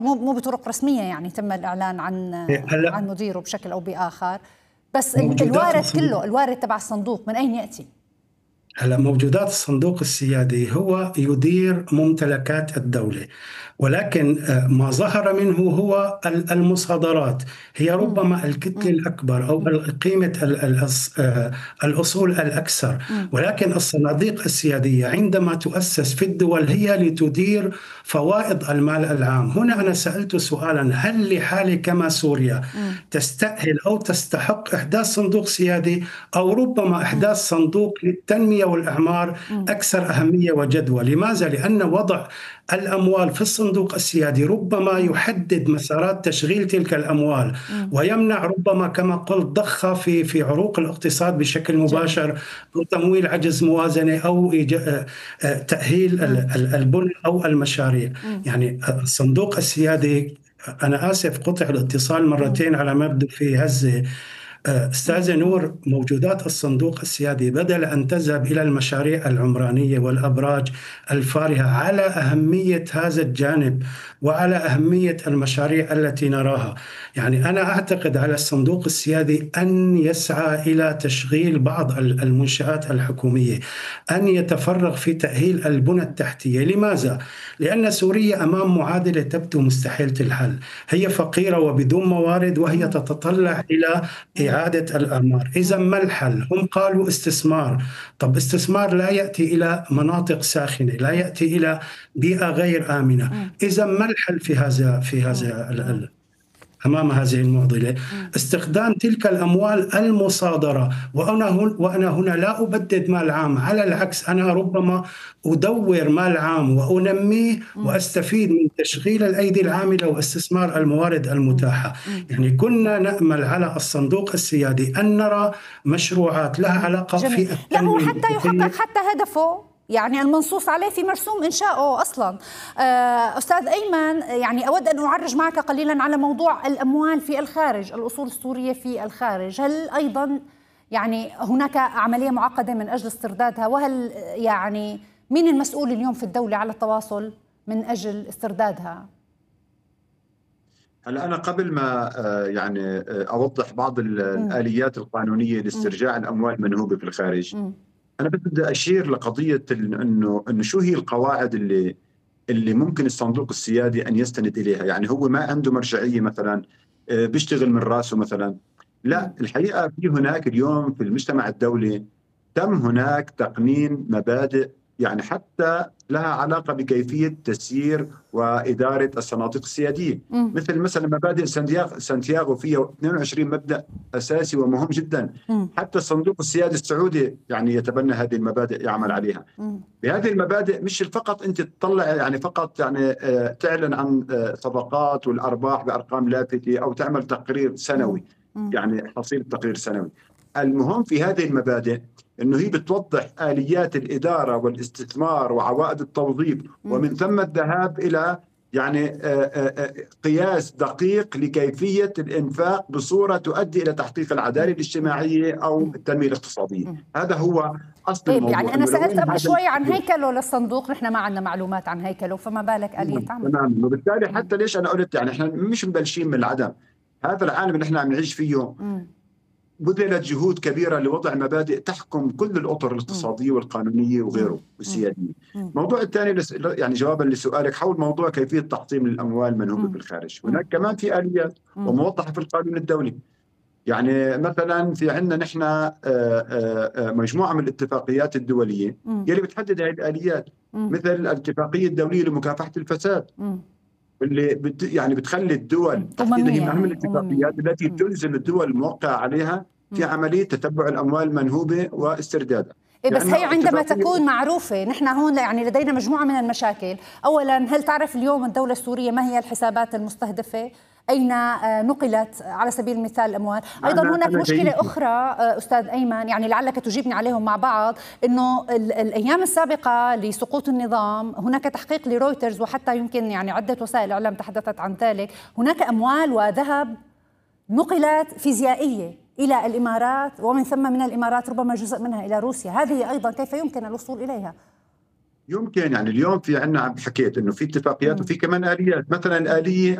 مو بطرق رسمية، يعني تم الإعلان عن مديره بشكل أو بآخر، بس الوارد كله، الوارد تبع الصندوق من أين يأتي؟ هلا موجودات الصندوق السيادي هو يدير ممتلكات الدولة، ولكن ما ظهر منه هو المصادرات، هي ربما الكتلة الأكبر أو قيمة الأصول الأكثر. ولكن الصناديق السيادية عندما تؤسس في الدول هي لتدير فوائد المال العام. هنا أنا سألت سؤالا: هل لحالة كما سوريا تستأهل أو تستحق إحداث صندوق سيادي، أو ربما إحداث صندوق للتنمية والإعمار أكثر أهمية وجدوى؟ لماذا؟ لأن وضع الأموال في الصندوق السيادي ربما يحدد مسارات تشغيل تلك الأموال، ويمنع ربما كما قلت ضخها في عروق الاقتصاد بشكل مباشر، أو تمويل عجز موازنة، أو تأهيل البنى أو المشاريع. يعني الصندوق السيادي، أنا آسف قطع الاتصال مرتين على ما يبدو في هزة. أستاذ نور، موجودات الصندوق السيادي بدل أن تذهب إلى المشاريع العمرانية والأبراج الفارهة على أهمية هذا الجانب وعلى أهمية المشاريع التي نراها. يعني أنا أعتقد على الصندوق السيادي أن يسعى إلى تشغيل بعض المنشآت الحكومية، أن يتفرغ في تأهيل البنى التحتية. لماذا؟ لأن سوريا أمام معادلة تبدو مستحيلة الحل، هي فقيرة وبدون موارد، وهي تتطلع إلى إعادة الأعمار. إذا ما الحل؟ هم قالوا استثمار. طب استثمار لا يأتي إلى مناطق ساخنة، لا يأتي إلى بيئة غير آمنة. إذا ما الحل في هذا أمام هذه المعضلة؟ استخدام تلك الأموال المصادرة. وأنا هنا لا أبدد مال عام، على العكس أنا ربما أدور مال عام وأنميه وأستفيد من تشغيل الأيدي العاملة واستثمار الموارد المتاحة. يعني كنا نأمل على الصندوق السيادي أن نرى مشروعات لها علاقة جميل. في لا، هو حتى يحقق حتى هدفه، يعني المنصوص عليه في مرسوم إنشاؤه أصلا. أستاذ أيمن، يعني أود أن أعرج معك قليلا على موضوع الأموال في الخارج، الأصول السورية في الخارج. هل أيضا يعني هناك عملية معقدة من أجل استردادها؟ وهل يعني مين المسؤول اليوم في الدولة على التواصل من أجل استردادها؟ هلا أنا قبل ما يعني أوضح بعض الآليات القانونية لاسترجاع الأموال المنهوبة في الخارج، أنا بدي أشير لقضية إنه شو هي القواعد اللي ممكن الصندوق السيادي أن يستند إليها. يعني هو ما عنده مرجعية مثلا بيشتغل من راسه مثلا، لا. الحقيقة في هناك اليوم في المجتمع الدولي تم هناك تقنين مبادئ، يعني حتى لها علاقة بكيفية تسيير وإدارة الصناديق السيادية. مثلا مبادئ سانتياغو فيها 22 مبدأ أساسي ومهم جدا. حتى الصندوق السيادي السعودي يعني يتبنى هذه المبادئ، يعمل عليها. بهذه المبادئ مش فقط أنت تطلع يعني فقط يعني تعلن عن صفقات والأرباح بأرقام لافتة أو تعمل تقرير سنوي، يعني حصيلة تقرير سنوي. المهم في هذه المبادئ أنه هي بتوضح آليات الإدارة والاستثمار وعوائد التوظيف، ومن ثم الذهاب إلى يعني قياس دقيق لكيفية الإنفاق بصورة تؤدي إلى تحقيق العدالة الاجتماعية أو التنمية الاقتصادية. هذا هو أصل الموضوع. يعني أنا سألت قبل شوي عن هيكله للصندوق، نحن ما عندنا معلومات عن هيكله، فما بالك آلية عمل. تمام. وبالتالي حتى ليش أنا قلت يعني إحنا مش مبلشين من العدم. هذا العالم اللي إحنا عم نعيش فيه بذلت جهود كبيرة لوضع مبادئ تحكم كل الأطر الاقتصادية والقانونية وغيره والسيادية. الموضوع الثاني يعني جوابا لسؤالك حول موضوع كيفية تحطيم الأموال المنهوبة في الخارج، هناك كمان في آليات وموضحة في القانون الدولي. يعني مثلا في عندنا نحن مجموعة من الاتفاقيات الدولية يلي بتحدد هذه الآليات، مثل الاتفاقية الدولية لمكافحة الفساد، اللي يعني بتخلي الدول تحديدا هي من اهم الاتفاقيات التي تلزم الدول الموقعة عليها في عملية تتبع الأموال المنهوبة واستردادها. بس هي عندما تكون معروفة، نحن هون يعني لدينا مجموعة من المشاكل. أولا، هل تعرف اليوم الدولة السورية ما هي الحسابات المستهدفة؟ أين نقلت على سبيل المثال الأموال؟ أيضا هناك مشكلة أخرى أستاذ أيمن، يعني لعلك تجيبني عليهم مع بعض، أنه الأيام السابقة لسقوط النظام هناك تحقيق لرويترز، وحتى يمكن يعني عدة وسائل الإعلام تحدثت عن ذلك، هناك أموال وذهب نقلت فيزيائية إلى الإمارات، ومن ثم من الإمارات ربما جزء منها إلى روسيا. هذه أيضا كيف يمكن الوصول إليها؟ يمكن يعني اليوم في عندنا، حكيت انه في اتفاقيات وفي كمان اليات، مثلا اليه